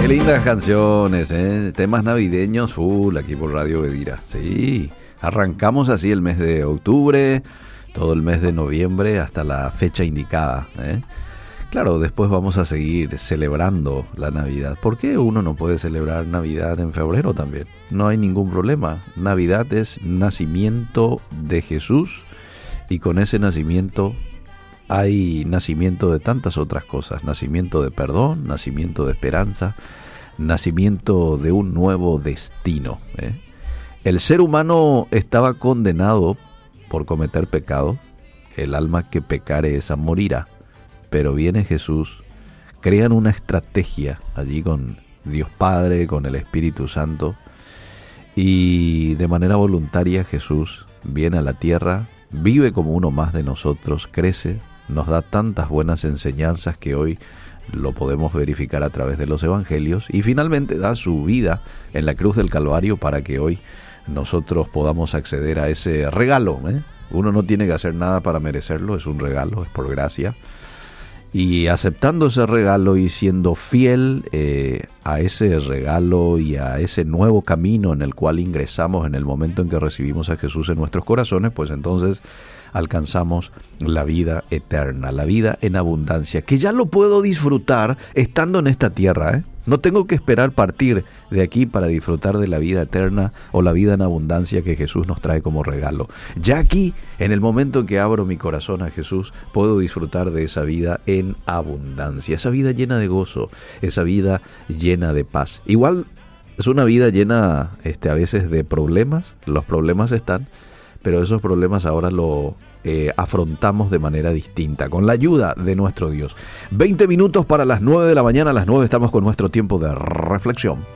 Qué lindas canciones, temas navideños full aquí por Radio Bedira. Sí, arrancamos así el mes de octubre, todo el mes de noviembre hasta la fecha indicada. Claro, después vamos a seguir celebrando la Navidad. ¿Por qué uno no puede celebrar Navidad en febrero también? No hay ningún problema. Navidad es nacimiento de Jesús y con ese nacimiento hay nacimiento de tantas otras cosas, nacimiento de perdón, nacimiento de esperanza, nacimiento de un nuevo destino. El ser humano estaba condenado por cometer pecado, el alma que pecare esa morirá, pero viene Jesús, crean una estrategia allí con Dios Padre, con el Espíritu Santo, y de manera voluntaria Jesús viene a la tierra, vive como uno más de nosotros, crece, nos da tantas buenas enseñanzas que hoy lo podemos verificar a través de los evangelios y finalmente da su vida en la cruz del Calvario para que hoy nosotros podamos acceder a ese regalo. Uno no tiene que hacer nada para merecerlo, es un regalo, es por gracia. Y aceptando ese regalo y siendo fiel a ese regalo y a ese nuevo camino en el cual ingresamos en el momento en que recibimos a Jesús en nuestros corazones, pues entonces alcanzamos la vida eterna, la vida en abundancia, que ya lo puedo disfrutar estando en esta tierra. No tengo que esperar partir de aquí para disfrutar de la vida eterna o la vida en abundancia que Jesús nos trae como regalo. Ya aquí, en el momento en que abro mi corazón a Jesús, puedo disfrutar de esa vida en abundancia, esa vida llena de gozo, esa vida llena de paz. Igual es una vida llena a veces de problemas, los problemas están, pero esos problemas ahora lo afrontamos de manera distinta, con la ayuda de nuestro Dios. 20 minutos para las 9 de la mañana, a las 9 estamos con nuestro tiempo de reflexión.